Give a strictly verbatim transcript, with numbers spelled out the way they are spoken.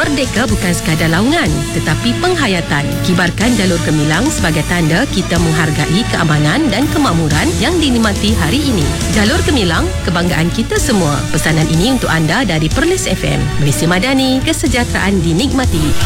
Merdeka bukan sekadar laungan, tetapi penghayatan. Kibarkan jalur gemilang sebagai tanda kita menghargai keamanan dan kemakmuran yang dinikmati hari ini. Jalur gemilang, kebanggaan kita semua. Pesanan ini untuk anda dari Perlis F M. Malaysia Madani, kesejahteraan dinikmati.